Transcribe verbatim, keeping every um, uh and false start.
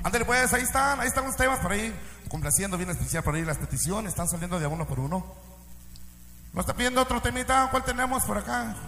Ándale pues, ahí están, ahí están los temas por ahí, complaciendo bien especial por ahí las peticiones, están saliendo de uno por uno. ¿No está pidiendo otro temita? ¿Cuál tenemos por acá?